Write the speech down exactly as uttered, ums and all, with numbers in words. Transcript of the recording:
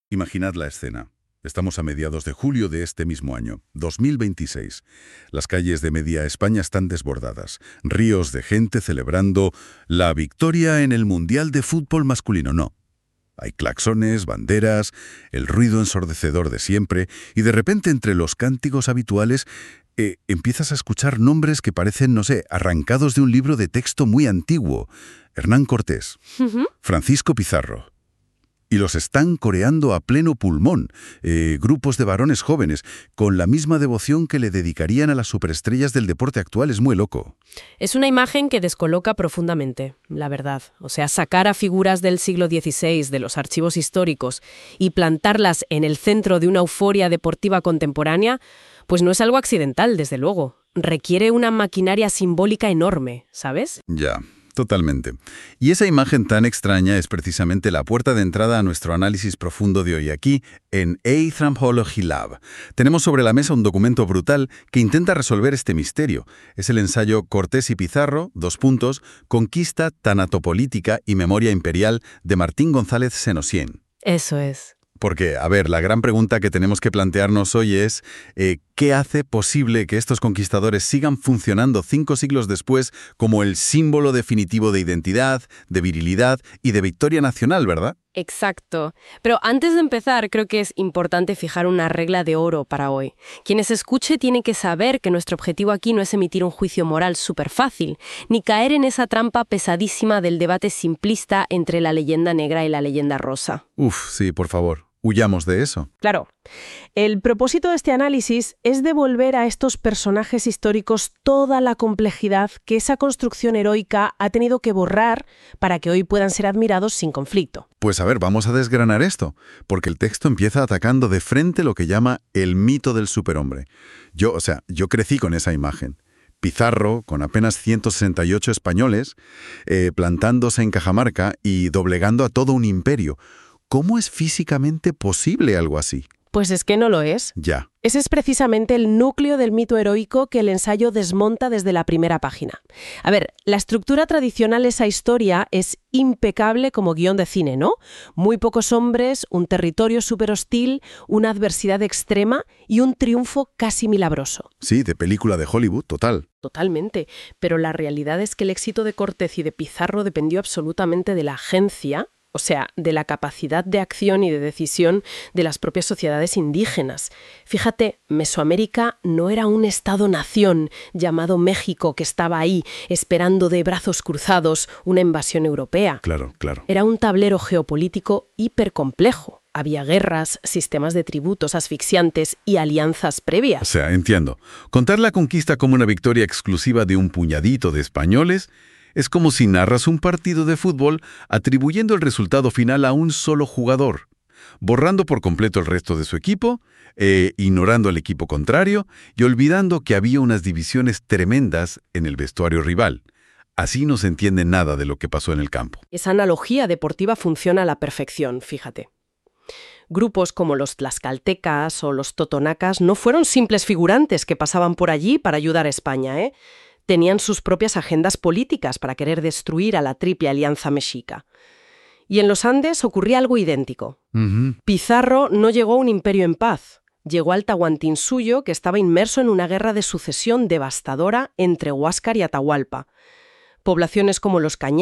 Imaginad la escena. Estamos a mediados de julio de este mismo año, dos mil veintiséis. Las calles de media España están desbordadas. Ríos de gente celebrando la victoria en el Mundial de Fútbol masculino. No. Hay claxones, banderas, el ruido ensordecedor de siempre, y de repente entre los cánticos habituales eh, empiezas a escuchar nombres que parecen, no sé, arrancados de un libro de texto muy antiguo. Hernán Cortés, Ujú. Francisco Pizarro. Y los están coreando a pleno pulmón, eh, grupos de varones jóvenes, con la misma devoción que le dedicarían a las superestrellas del deporte actual. Es muy loco. Es una imagen que descoloca profundamente, la verdad. O sea, sacar a figuras del siglo dieciséis de los archivos históricos y plantarlas en el centro de una euforia deportiva contemporánea, pues no es algo accidental, desde luego. Requiere una maquinaria simbólica enorme, ¿sabes? Ya. Totalmente. Y esa imagen tan extraña es precisamente la puerta de entrada a nuestro análisis profundo de hoy aquí, en Anthropology Lab. Tenemos sobre la mesa un documento brutal que intenta resolver este misterio. Es el ensayo Cortés y Pizarro, dos puntos, Conquista, Tanatopolítica y Memoria Imperial de Martín González Senosién. Eso es. Porque, a ver, la gran pregunta que tenemos que plantearnos hoy es eh, ¿qué hace posible que estos conquistadores sigan funcionando cinco siglos después como el símbolo definitivo de identidad, de virilidad y de victoria nacional, verdad? Exacto. Pero antes de empezar, creo que es importante fijar una regla de oro para hoy. Quienes escuche tienen que saber que nuestro objetivo aquí no es emitir un juicio moral súper fácil, ni caer en esa trampa pesadísima del debate simplista entre la leyenda negra y la leyenda rosa. Uf, sí, por favor. Huyamos de eso. Claro. El propósito de este análisis es devolver a estos personajes históricos toda la complejidad que esa construcción heroica ha tenido que borrar para que hoy puedan ser admirados sin conflicto. Pues a ver, vamos a desgranar esto, porque el texto empieza atacando de frente lo que llama el mito del superhombre. Yo, o sea, yo crecí con esa imagen. Pizarro, con apenas ciento sesenta y ocho españoles, eh, plantándose en Cajamarca y doblegando a todo un imperio. ¿Cómo es físicamente posible algo así? Pues es que no lo es. Ya. Ese es precisamente el núcleo del mito heroico que el ensayo desmonta desde la primera página. A ver, la estructura tradicional de esa historia es impecable como guión de cine, ¿no? Muy pocos hombres, un territorio súper hostil, una adversidad extrema y un triunfo casi milagroso. Sí, de película de Hollywood, total. Totalmente, pero la realidad es que el éxito de Cortés y de Pizarro dependió absolutamente de la agencia, o sea, de la capacidad de acción y de decisión de las propias sociedades indígenas. Fíjate, Mesoamérica no era un estado-nación llamado México que estaba ahí esperando de brazos cruzados una invasión europea. Claro, claro. Era un tablero geopolítico hipercomplejo. Había guerras, sistemas de tributos asfixiantes y alianzas previas. O sea, entiendo. Contar la conquista como una victoria exclusiva de un puñadito de españoles es como si narras un partido de fútbol atribuyendo el resultado final a un solo jugador, borrando por completo el resto de su equipo, eh, ignorando al equipo contrario y olvidando que había unas divisiones tremendas en el vestuario rival. Así no se entiende nada de lo que pasó en el campo. Esa analogía deportiva funciona a la perfección, fíjate. Grupos como los tlaxcaltecas o los totonacas no fueron simples figurantes que pasaban por allí para ayudar a España, ¿eh? Tenían sus propias agendas políticas para querer destruir a la triple alianza mexica. Y en los Andes ocurría algo idéntico. Uh-huh. Pizarro no llegó a un imperio en paz. Llegó al Tahuantinsuyo, que estaba inmerso en una guerra de sucesión devastadora entre Huáscar y Atahualpa. Poblaciones como los Cañares